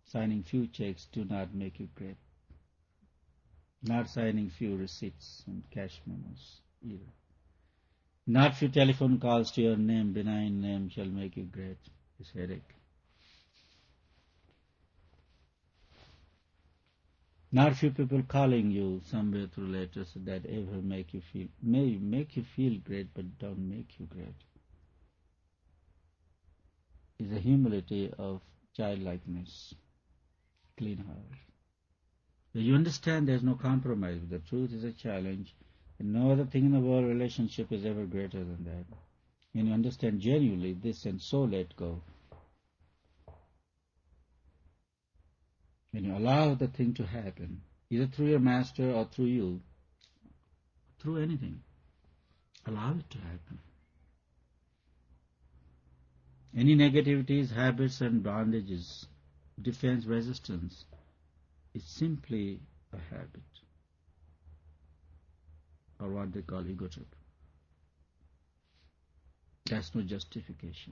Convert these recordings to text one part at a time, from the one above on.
Signing few checks do not make you great. Not signing few receipts and cash memos either. Not few telephone calls to your name, benign name, shall make you great. This headache. Not few people calling you somewhere through letters that ever make you feel, may make you feel great, but don't make you great. Is the humility of childlikeness, clean heart. You understand there's no compromise. The truth is a challenge, and no other thing in the world relationship is ever greater than that. When you understand genuinely this and so let go, when you allow the thing to happen, either through your master or through you, through anything, allow it to happen. Any negativities, habits and bondages, defense, resistance, is simply a habit, or what they call ego trip. That's no justification.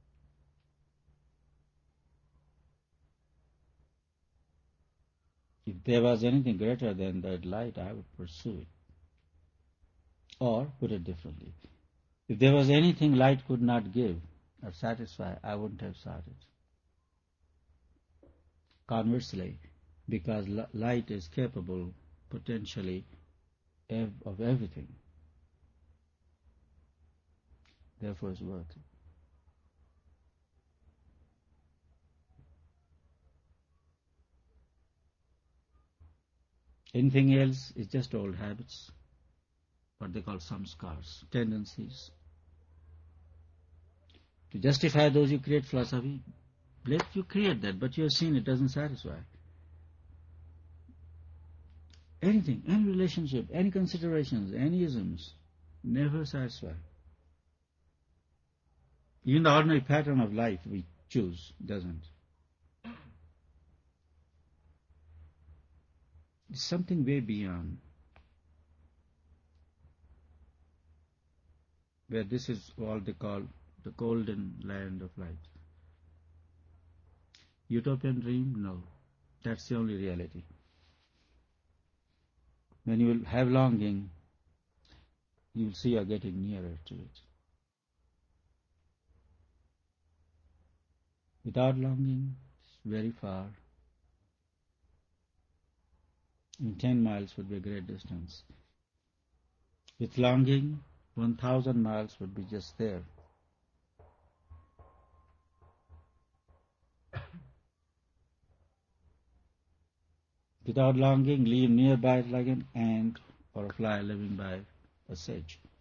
If there was anything greater than that light, I would pursue it. Or, put it differently, if there was anything light could not give or satisfy, I wouldn't have sought it. Conversely, because light is capable, potentially, of everything, therefore it's worth it. Anything else is just old habits, what they call samskars, tendencies. To justify those you create philosophy, let you create that, but you have seen it doesn't satisfy. Anything, any relationship, any considerations, any isms, never satisfy. Even the ordinary pattern of life we choose doesn't. It's something way beyond, where this is what they call the golden land of light. Utopian dream? No. That's the only reality. When you will have longing, you will see you are getting nearer to it. Without longing, it's very far. In 10 miles would be a great distance. With longing, 1,000 miles would be just there. Without longing, live nearby like an ant or a fly living by a sedge.